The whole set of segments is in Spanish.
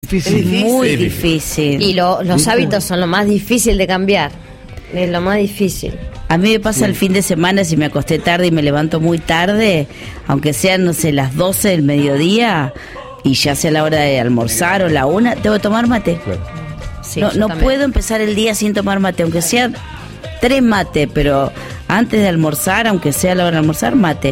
difícil. Muy difícil. Y los hábitos son lo más difícil de cambiar. Es lo más difícil. A mí me pasa el fin de semana, si me acosté tarde y me levanto muy tarde, aunque sean, no sé, las 12 del mediodía y ya sea la hora de almorzar o la 1, tengo que tomar mate. Claro. Sí, no puedo empezar el día sin tomar mate, aunque sea 3 mates, pero antes de almorzar, aunque sea la hora de almorzar, mate.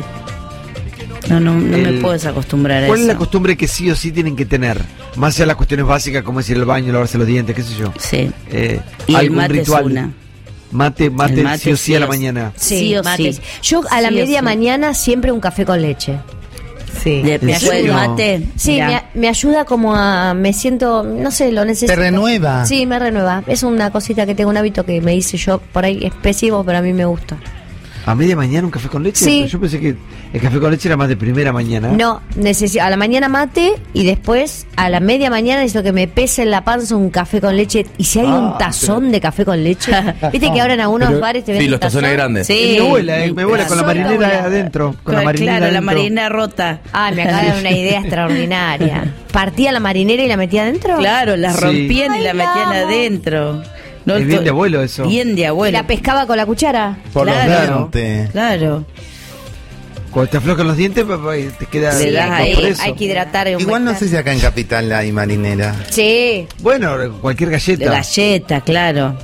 No me puedo desacostumbrar a eso. ¿Cuál es la costumbre que sí o sí tienen que tener? Más allá de las cuestiones básicas como es ir al baño, lavarse los dientes, qué sé yo. Sí. Y el algún mate ritual. es una. Mate sí o sí a la mañana. Sí o mates. sí. Yo a la Sí o media sí. mañana siempre un café con leche. Sí. Después del serio? mate. Sí, mirá. me ayuda como a... Me siento... No sé, lo necesito. ¿Te renueva? Sí, me renueva. Es una cosita que tengo, un hábito que me hice yo. Por ahí es pésimo, pero a mí me gusta. ¿A media mañana un café con leche? Sí. Yo pensé que el café con leche era más de primera mañana. No, necesito a la mañana mate y después a la media mañana necesito que me pese en la panza un café con leche. Y si hay un tazón de café con leche, viste que ahora en algunos bares te Sí, venden los tazones grandes. Sí. Me vuela con la Tazón marinera doblado. adentro. Con la marinera Claro, la adentro. marinera rota. Ah, me acaba de dar una idea extraordinaria. ¿Partía la marinera y la metía adentro? Claro, la Sí. rompían y Ay, la la metían amo. adentro. No, Es bien de abuelo eso. Bien de ¿Y abuelo. la pescaba con la cuchara? Por Claro. los dientes. Claro. Cuando te aflojan los dientes, te queda... Le das hay, ahí, por eso. hay que hidratar. Igual no sé si acá en Capital hay marinera. Sí. Bueno, cualquier De galleta. galleta, claro.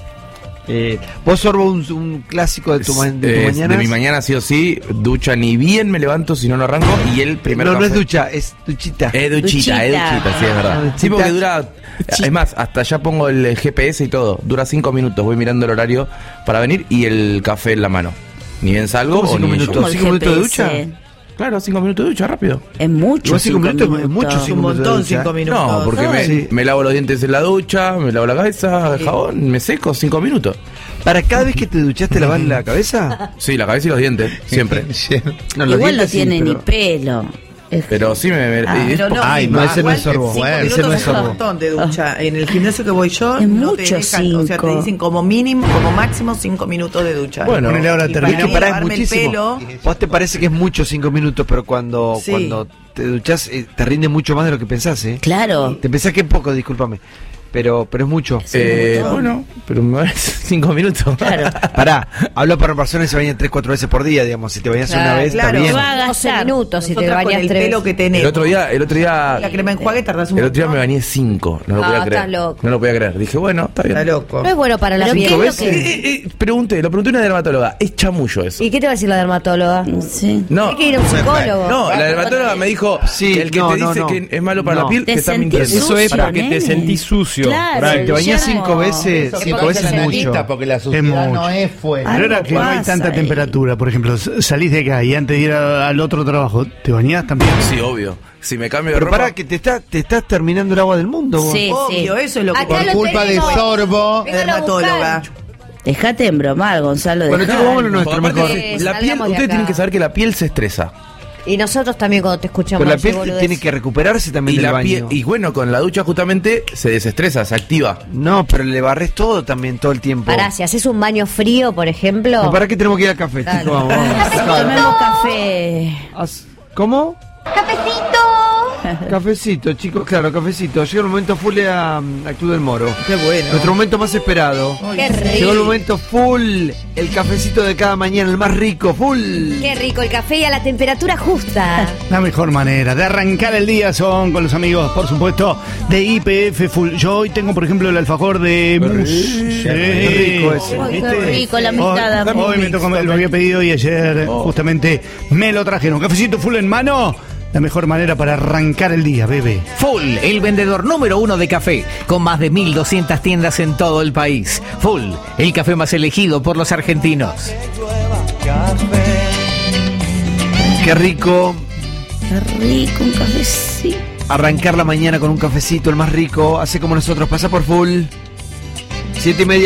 ¿Vos, Sorbo, un clásico de tu mañana? De mi mañana sí o sí, ducha, ni bien me levanto si no lo arranco, y el primer No, café. no es ducha, es duchita. Duchita, sí, es verdad. Duchita. Sí, porque dura, es más, hasta ya pongo el GPS y todo, dura 5 minutos, voy mirando el horario para venir y el café en la mano. Ni bien salgo ¿Cómo o 5 ni minutos? Como el 5 minutos de ducha. GPS. Claro, 5 minutos de ducha, rápido. Es mucho. Igual 5 minutos es mucho, Un 5 minutos de montón, ducha. 5 minutos. No, porque Sí. me lavo los dientes en la ducha, me lavo la cabeza, jabón, me seco, 5 minutos. ¿Para cada vez que te duchaste lavas la cabeza? Sí, la cabeza y los dientes, siempre. No, los Igual no dientes sí, tiene ni pero- pelo. Pero sí Pero no, Ay, igual, no, ese no es sorbo. 5 Ese minutos no es es un sorbo. montón de ducha. En el gimnasio que voy yo, Es no te mucho, dejan, o sea, te 5. dicen como mínimo, como máximo 5 minutos de ducha. Bueno, Ponele ahora Y termina. para mí, Pará, es lavarme el muchísimo. pelo, Vos te parece que es mucho 5 minutos, pero cuando Sí. te duchás te rinde mucho más de lo que pensás, ¿eh? Claro. Te pensás que es poco, discúlpame. Pero es mucho. bueno, pero me parece 5 minutos. Claro. Pará, hablo para personas que se bañan 3-4 veces por día, digamos. Si te bañas una vez, claro. está bien. Va a 12 gastar. minutos si te nosotras con bañas el 3. pelo que tenés. El otro día, La crema enjuague tardás un el otro día montón. me bañé 5, no lo podía Ah, creer. estás loco. No lo podía creer. Dije, bueno, está bien. Está loco. No es bueno para la Pero piel. ¿qué es lo veces. que- Lo pregunté a una dermatóloga, es chamullo eso. ¿Y qué te va a decir la dermatóloga? Sí. No, Hay que ir a un psicólogo. no, la dermatóloga me dijo, Sí, el que no, te dice no. que es malo para No. la piel, Te te está sentís mintiendo. sucio, Eso es para que nene. te sentís sucio. Claro. Pará, te bañas ya 5 no. veces, Porque 5 porque veces se es necesita, mucho. Porque la Es suciedad mucho. no es fuerte. Pero ahora que no hay pasa tanta ahí. temperatura, por ejemplo, salís de acá y antes de ir al otro trabajo, ¿te bañás también? Sí, obvio. Si me cambio de Pero ropa, pará, que te estás terminando el agua del mundo, vos. Sí, Obvio, eso es lo que Acá Por lo culpa de tenemos. sorbo. la dermatóloga. Dejate de embromar, Gonzalo. Bueno, dejá. chicos, vámonos a nuestro aparte, mejor. la piel, Salgamos de ustedes acá. tienen que saber que la piel se estresa. Y nosotros también cuando te escuchamos. Pero la decir piel boludez. tiene que recuperarse también Y del la baño. piel, y bueno, con la ducha justamente se desestresa, se activa. No, pero le barres todo también, todo el tiempo. Pará, si haces un baño frío, por ejemplo. Pero ¿para qué tenemos que ir al café, Dale. chicos? Vamos. Tomemos café. ¿Cómo? Cafecito, chicos, claro, cafecito. Llega el momento full a Club del Moro. Qué bueno. Nuestro momento más esperado. Qué rico. Llegó el momento full, el cafecito de cada mañana, el más rico, full. Qué rico el café y a la temperatura justa. La mejor manera de arrancar el día son con los amigos, por supuesto, de IPF Full. Yo hoy tengo, por ejemplo, el alfajor de mousse. Qué rico ese. Ay, qué ¿Viste? rico, la mitad. Hoy me tocó, lo había pedido y ayer justamente me lo trajeron. Cafecito full en mano, la mejor manera para arrancar el día, bebé. Full, el vendedor número 1 de café, con más de 1.200 tiendas en todo el país. Full, el café más elegido por los argentinos. Qué rico Qué rico, un cafecito. arrancar la mañana con un cafecito, el más rico. Hace como nosotros, pasa por full. 7:30.